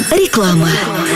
Реклама.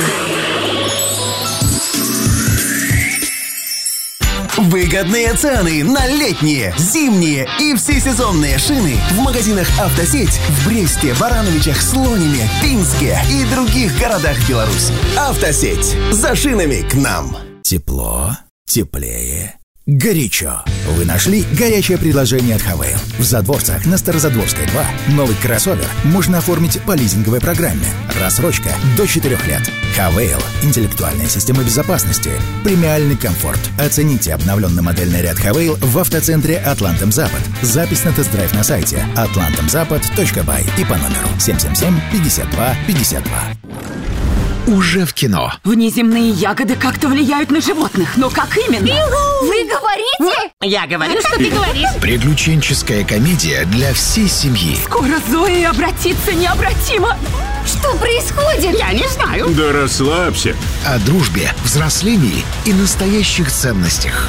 Выгодные цены на летние, зимние и всесезонные шины в магазинах «Автосеть» в Бресте, Барановичах, Слонине, Пинске и других городах Беларуси. «Автосеть». За шинами к нам. Тепло, теплее, горячо. Вы нашли горячее предложение от Хавейл. В Задворцах на Старозадворской 2 новый кроссовер можно оформить по лизинговой программе. Рассрочка до 4 лет. Хавейл. Интеллектуальная система безопасности. Премиальный комфорт. Оцените обновленный модельный ряд Хавейл в автоцентре «Атлантом Запад». Запись на тест-драйв на сайте atlantamzapad.by и по номеру 777-52-52. Уже в кино. Внеземные ягоды как-то влияют на животных, но как именно? Вы говорите? Я говорю, что ты говоришь. Приключенческая комедия для всей семьи. Скоро Зои обратится необратимо. Что происходит? Я не знаю. Да расслабься. О дружбе, взрослении и настоящих ценностях.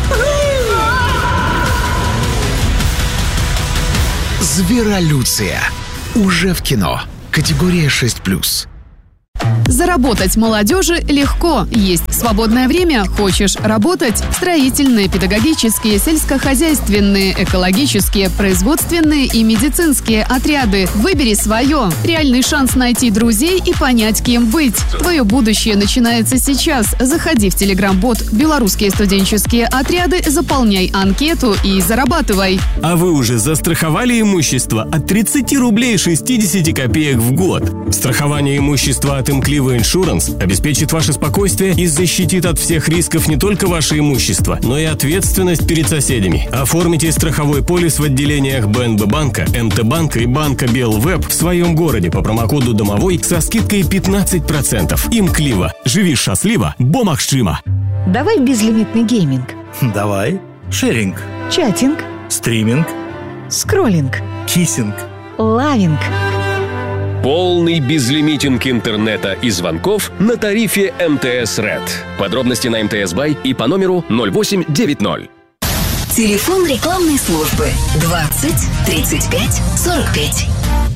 Зверолюция. Уже в кино. Категория 6+. Заработать молодежи легко. Есть свободное время? Хочешь работать? Строительные, педагогические, сельскохозяйственные, экологические, производственные и медицинские отряды. Выбери свое. Реальный шанс найти друзей и понять, кем быть. Твое будущее начинается сейчас. Заходи в телеграм-бот «Белорусские студенческие отряды», заполняй анкету и зарабатывай. А вы уже застраховали имущество от 30 рублей 60 копеек в год? Страхование имущества от Имклива Иншуранс обеспечит ваше спокойствие и защитит от всех рисков не только ваше имущество, но и ответственность перед соседями. Оформите страховой полис в отделениях БНБ банка, МТ банка и банка Белвеб в своем городе по промокоду «Домовой» со скидкой 15%. Имклива. Живи счастливо, бо магчима. Давай безлимитный гейминг. Давай. Шеринг. Чатинг. Стриминг. Скроллинг. Киссинг. Лавинг. Полный безлимитинг интернета и звонков на тарифе МТС Red. Подробности на МТС Бай и по номеру 0890. Телефон рекламной службы 20 35 45.